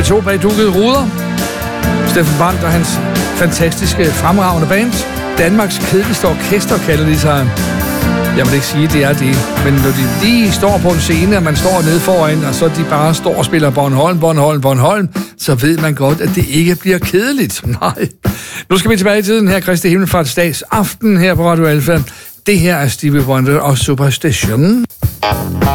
to bag dukkede ruder. Steffen Brandt og hans fantastiske, fremragende band. Danmarks kedeligste orkester, kalder de sig. Jeg vil ikke sige, at det er det. Men når de lige står på en scene, og man står nede foran, og så de bare står og spiller Bornholm, så ved man godt, at det ikke bliver kedeligt. Nej. Nu skal vi tilbage i tiden her, Kristi Himmelfartsdags aften her på Radio Alfa. Det her er Stevie Wonder og Superstition.